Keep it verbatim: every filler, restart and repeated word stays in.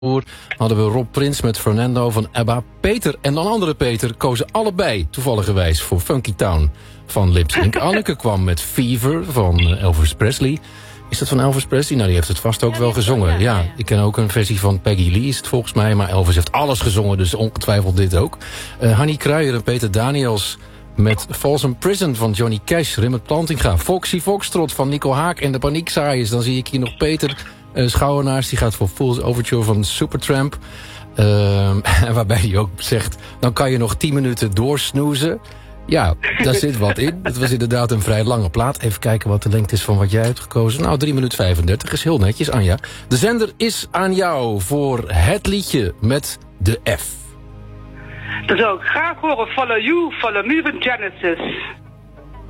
hadden we Rob Prins met Fernando van ABBA. Peter en een andere Peter kozen allebei toevalligerwijs voor Funky Town van Lip Sync. Anneke kwam met Fever van Elvis Presley. Is dat van Elvis Presley? Nou, die heeft het vast ook wel gezongen. Ja, ik ken ook een versie van Peggy Lee, is het volgens mij. Maar Elvis heeft alles gezongen, dus ongetwijfeld dit ook. Uh, Hannie Kruijer en Peter Daniels met Folsom Prison van Johnny Cash. Rimmert Plantinga. Foxy Foxtrot van Nico Haak en de Paniekzaaiers. Dan zie ik hier nog Peter uh, Schouwenaars. Die gaat voor Fool's Overture van Supertramp. Uh, waarbij hij ook zegt, dan kan je nog tien minuten doorsnoezen. Ja, daar zit wat in. Het was inderdaad een vrij lange plaat. Even kijken wat de lengte is van wat jij hebt gekozen. Nou, drie minuten vijfendertig is heel netjes, Anja. De zender is aan jou voor het liedje met de F. Dan zou ik graag horen Follow You, Follow Me van Genesis.